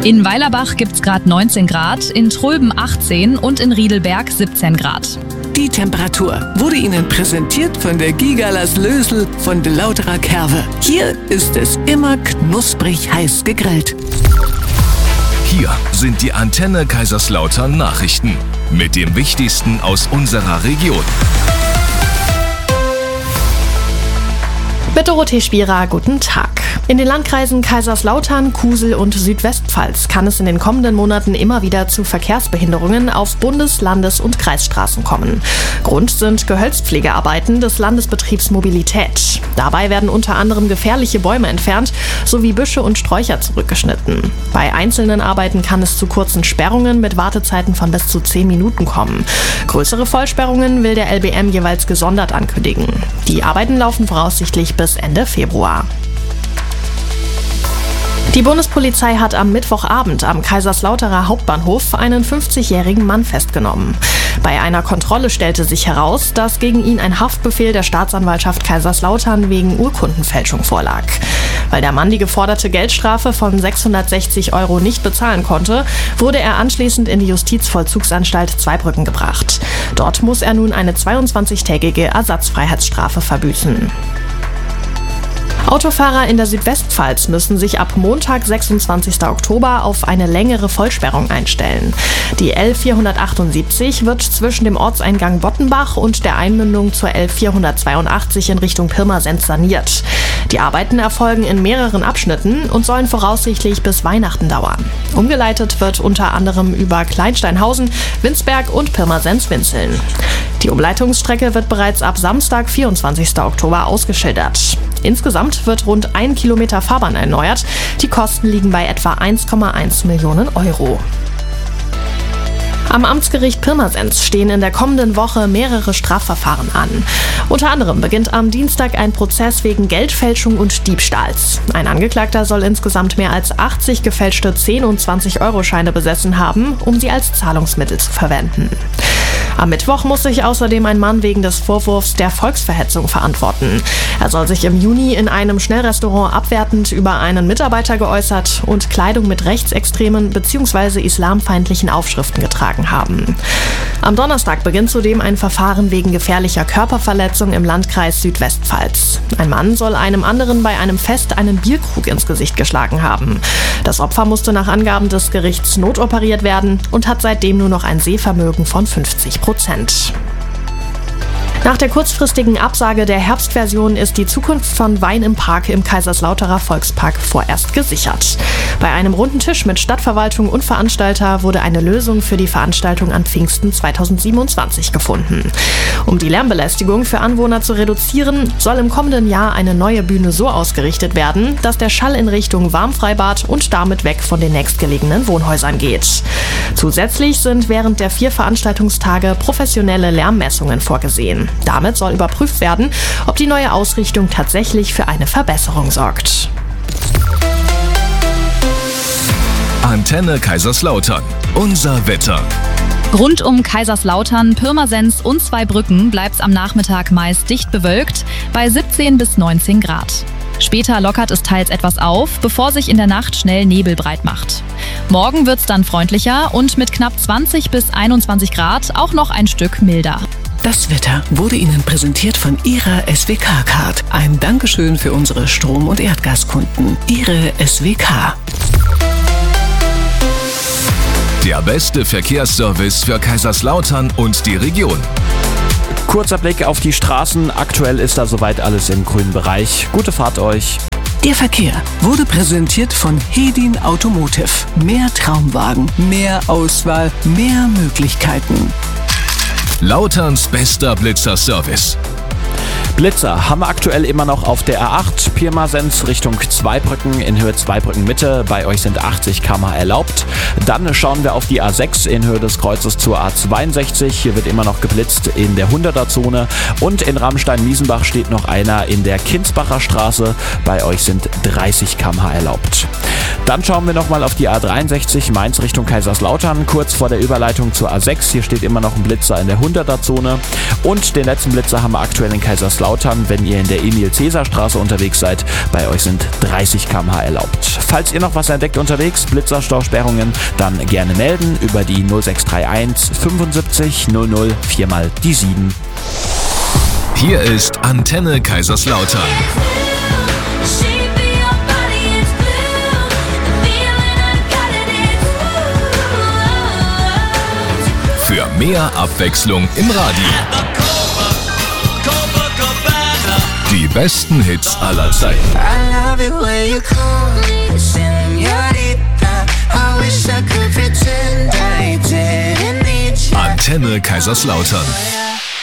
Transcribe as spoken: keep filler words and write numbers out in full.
In Weilerbach gibt's gerade neunzehn Grad, in Tröben achtzehn und in Riedelberg siebzehn Grad. Die Temperatur wurde Ihnen präsentiert von der Gigalas Lösel von de Lauterer Kerwe. Hier ist es immer knusprig heiß gegrillt. Hier sind die Antenne Kaiserslautern Nachrichten mit dem Wichtigsten aus unserer Region. Mit Dorothee Spierer, guten Tag. In den Landkreisen Kaiserslautern, Kusel und Südwestpfalz kann es in den kommenden Monaten immer wieder zu Verkehrsbehinderungen auf Bundes-, Landes- und Kreisstraßen kommen. Grund sind Gehölzpflegearbeiten des Landesbetriebs Mobilität. Dabei werden unter anderem gefährliche Bäume entfernt sowie Büsche und Sträucher zurückgeschnitten. Bei einzelnen Arbeiten kann es zu kurzen Sperrungen mit Wartezeiten von bis zu zehn Minuten kommen. Größere Vollsperrungen will der L B M jeweils gesondert ankündigen. Die Arbeiten laufen voraussichtlich bis Ende Februar. Die Bundespolizei hat am Mittwochabend am Kaiserslauterer Hauptbahnhof einen fünfzigjährigen Mann festgenommen. Bei einer Kontrolle stellte sich heraus, dass gegen ihn ein Haftbefehl der Staatsanwaltschaft Kaiserslautern wegen Urkundenfälschung vorlag. Weil der Mann die geforderte Geldstrafe von sechshundertsechzig Euro nicht bezahlen konnte, wurde er anschließend in die Justizvollzugsanstalt Zweibrücken gebracht. Dort muss er nun eine zweiundzwanzigtägige Ersatzfreiheitsstrafe verbüßen. Autofahrer in der Südwestpfalz müssen sich ab Montag, sechsundzwanzigsten Oktober, auf eine längere Vollsperrung einstellen. Die L vierhundertachtundsiebzig wird zwischen dem Ortseingang Bottenbach und der Einmündung zur L vierhundertzweiundachtzig in Richtung Pirmasens saniert. Die Arbeiten erfolgen in mehreren Abschnitten und sollen voraussichtlich bis Weihnachten dauern. Umgeleitet wird unter anderem über Kleinsteinhausen, Winsberg und Pirmasens-Winzeln. Die Umleitungsstrecke wird bereits ab Samstag, vierundzwanzigsten Oktober, ausgeschildert. Insgesamt wird rund ein Kilometer Fahrbahn erneuert. Die Kosten liegen bei etwa eins Komma eins Millionen Euro. Am Amtsgericht Pirmasens stehen in der kommenden Woche mehrere Strafverfahren an. Unter anderem beginnt am Dienstag ein Prozess wegen Geldfälschung und Diebstahls. Ein Angeklagter soll insgesamt mehr als achtzig gefälschte zehn- und zwanzig-Euro-Scheine besessen haben, um sie als Zahlungsmittel zu verwenden. Am Mittwoch muss sich außerdem ein Mann wegen des Vorwurfs der Volksverhetzung verantworten. Er soll sich im Juni in einem Schnellrestaurant abwertend über einen Mitarbeiter geäußert und Kleidung mit rechtsextremen bzw. islamfeindlichen Aufschriften getragen haben. Am Donnerstag beginnt zudem ein Verfahren wegen gefährlicher Körperverletzung im Landkreis Südwestpfalz. Ein Mann soll einem anderen bei einem Fest einen Bierkrug ins Gesicht geschlagen haben. Das Opfer musste nach Angaben des Gerichts notoperiert werden und hat seitdem nur noch ein Sehvermögen von fünfzig Prozent. Nach der kurzfristigen Absage der Herbstversion ist die Zukunft von Wein im Park im Kaiserslauterer Volkspark vorerst gesichert. Bei einem runden Tisch mit Stadtverwaltung und Veranstalter wurde eine Lösung für die Veranstaltung an Pfingsten zweitausendsiebenundzwanzig gefunden. Um die Lärmbelästigung für Anwohner zu reduzieren, soll im kommenden Jahr eine neue Bühne so ausgerichtet werden, dass der Schall in Richtung Warmfreibad und damit weg von den nächstgelegenen Wohnhäusern geht. Zusätzlich sind während der vier Veranstaltungstage professionelle Lärmmessungen vorgesehen. Damit soll überprüft werden, ob die neue Ausrichtung tatsächlich für eine Verbesserung sorgt. Antenne Kaiserslautern. Unser Wetter. Rund um Kaiserslautern, Pirmasens und Zweibrücken bleibt's am Nachmittag meist dicht bewölkt bei siebzehn bis neunzehn Grad. Später lockert es teils etwas auf, bevor sich in der Nacht schnell Nebel breit macht. Morgen wird's dann freundlicher und mit knapp zwanzig bis einundzwanzig Grad auch noch ein Stück milder. Das Wetter wurde Ihnen präsentiert von Ihrer S W K-Card. Ein Dankeschön für unsere Strom- und Erdgaskunden. Ihre S W K. Der beste Verkehrsservice für Kaiserslautern und die Region. Kurzer Blick auf die Straßen. Aktuell ist da soweit alles im grünen Bereich. Gute Fahrt euch. Der Verkehr wurde präsentiert von Hedin Automotive. Mehr Traumwagen, mehr Auswahl, mehr Möglichkeiten. Lauterns bester Blitzer-Service. Blitzer haben wir aktuell immer noch auf der A acht, Pirmasens Richtung Zweibrücken in Höhe Zweibrücken Mitte. Bei euch sind achtzig Kilometer pro Stunde erlaubt. Dann schauen wir auf die A sechs in Höhe des Kreuzes zur A zweiundsechzig. Hier wird immer noch geblitzt in der hunderter-Zone. Und in Ramstein-Miesenbach steht noch einer in der Kinsbacher Straße. Bei euch sind dreißig Kilometer pro Stunde erlaubt. Dann schauen wir nochmal auf die A dreiundsechzig Mainz Richtung Kaiserslautern, kurz vor der Überleitung zur A sechs. Hier steht immer noch ein Blitzer in der hunderter-Zone. Und den letzten Blitzer haben wir aktuell in Kaiserslautern, wenn ihr in der Emil-Cäsar-Straße unterwegs seid. Bei euch sind dreißig Kilometer pro Stunde erlaubt. Falls ihr noch was entdeckt unterwegs, Blitzerstausperrungen, dann gerne melden über die null sechs drei eins fünfundsiebzig null null vier mal die sieben. Hier ist Antenne Kaiserslautern. Für mehr Abwechslung im Radio. Die besten Hits aller Zeiten. Antenne Kaiserslautern.